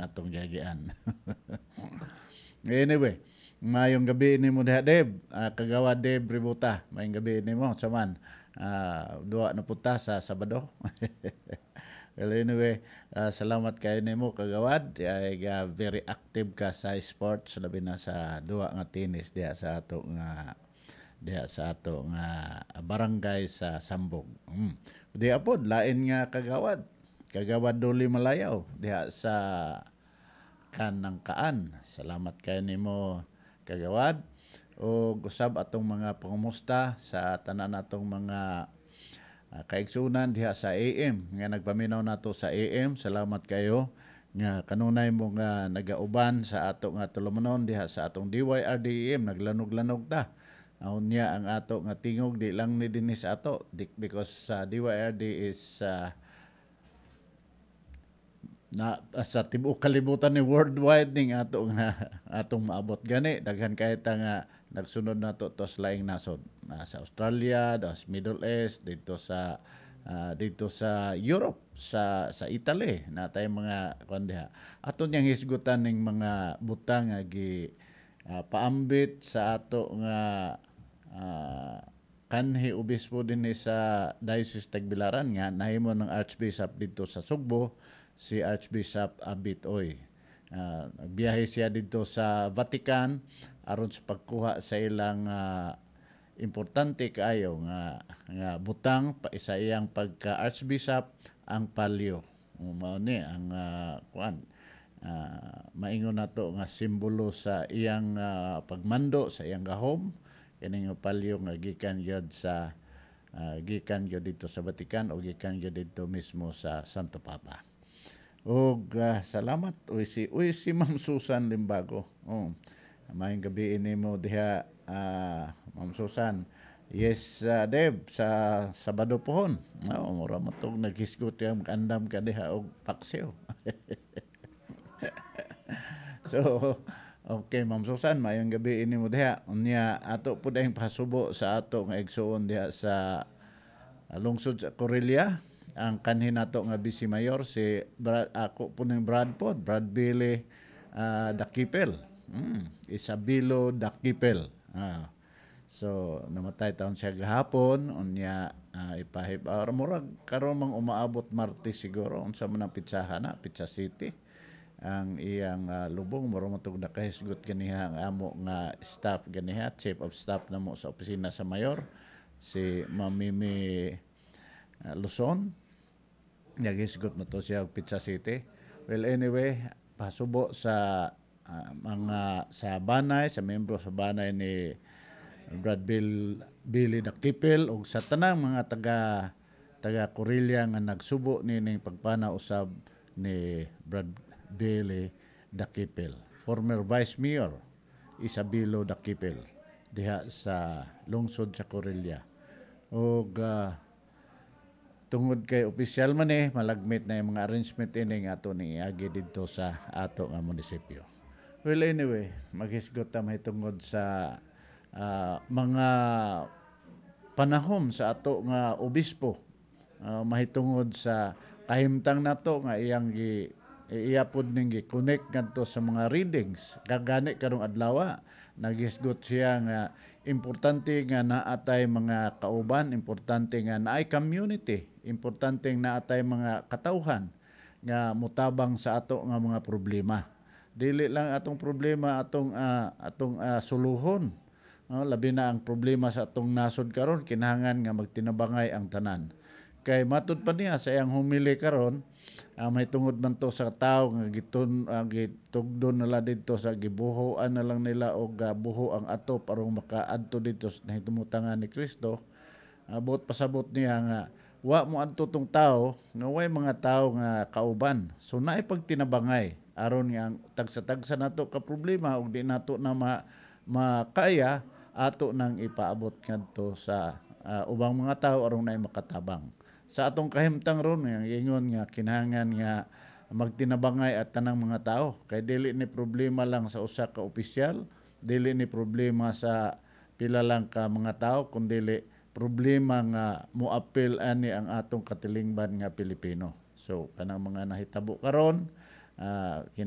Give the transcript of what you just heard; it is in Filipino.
atong giagian. Anyway, mayong gabi ni mo diha Deb. Kagawa Deb Ributa. Mayong gabi ni mo saman. Duwa na punta sa Sabado. Well, anyway, salamat kayo nimo kagawad. Ay very active ka sa sports labi na sa duwa nga tennis diha sa ato nga barangay sa Sambog. Diha pod lain nga kagawad. Kagawad Duli Malayaw diha sa Kanang Kaan. Salamat kayo nimo kagawad. O usab atong mga pangumusta sa tanan natong mga kaigsunan diha sa AM nga nagpaminaw nato sa AM. Salamat kayo nga kanunay mo nga nagauban sa ato nga tulumanon diha sa atong DYRD AM. Naglanog-lanog ta. Unya ang ato nga tingog di lang ni dinis ato because DYRD is na sa tibuok kalibutan ni worldwide ning atong maabot gani daghan kay ta nga nagsunod nato to sa laing nasod sa Australia, sa Middle East, dito sa Europe, sa Italy natay mga kuan diha. Aton yang hisgutan ning mga butang nga paambit sa ato nga kanhi obispo dinhi sa Diocese Tagbilaran nga nahimo ng Archbishop dito sa Sugbo, si Archbishop Abit Oy. Biyahe siya dito sa Vatican aron sa pagkuha sa ilang importante kaayo nga butang pa isa iyang pagka Archbishop ang palio. Mao ni ang maingon nato nga simbolo sa iyang pagmando sa iyang gahom kining palio nga gikan gyud dito sa Vatican o gikan gyud dito mismo sa Santo Papa. Og salamat si Ma'am Susan Limbago. Mayong gabi nimo diha Ma'am Susan. Yes, Deb, sa Sabado pohon. Mura mo itong naghisgot yung andam ka diha og paksiw. So, okay, Ma'am Susan, mayong gabi nimo diha. Unya, ato po dahing pasubo sa ato nga igsuon diha sa lungsod sa Corelia. Ang kanhin nato nga Vice Mayor ako po ng Brad Billy Dakipel. Isabelo Dakipel. So namatay taon siya gahapon unya ipahib murag karon mang umaabot Martes siguro unsa man ang pitsahan Pizza City ang iyang lubong mura matug nakahisgot ganiha ang amo nga staff ganiha, chief of staff namo sa opisina sa mayor si Mamimi Luzon. Nagisgot mo to siya Pizza City. Well, anyway, pasubo sa mga sa banay, sa membro sa banay ni Brad Billy Dakipel o sa tanang mga taga Corelia nga nagsubo ning pagpana usab ni Brad Billy Dakipel. Former Vice Mayor Isabelo Dakipel diha sa lungsod sa Corelia. Og tungod kay opisyal man malagmit na yung mga arrangement ini nga ato ni agi dito sa ato nga munisipyo. Well, anyway, maghisgot ta mahitungod sa mga panahon sa ato nga obispo. Mahitungod sa kahimtang nato nga iyang iyapod ning gi-connect ngadto sa mga readings. Kagani karong adlaw naghisgot siya nga importante nga naatay mga kauban, importante nga naay community, importante nga naatay mga katawhan nga mutabang sa ato nga mga problema. Dili lang atong problema atong suluhon. Labi na ang problema sa atong nasod karon kinahanglan nga magtinabangay ang tanan. Kay matud pa niya sa iyang humili karon may tungod man to sa tao nga gitugdon nila dito sa gibuhoan na lang nila og buho ang atop aron makaadto dito sa nahitumutangan ni Kristo. Buot pasabot niya nga wa mo adto tong tao nga way mga tao nga kauban. So naay pagtinabangay aron nga tagsa-tagsa nato ka problema og di nato na makaya ato nang ipaabot ngadto sa ubang mga tao aron naay makatabang. Sa atong kahimtang ron nga ingon nga kinahanglan nga magtinabangay at tanang mga tao kay dili ni problema lang sa usa ka opisyal, dili ni problema sa pila lang ka mga tao kundi problema nga moapil ani ang atong katilingban nga Pilipino. So kanang mga nahitabo karon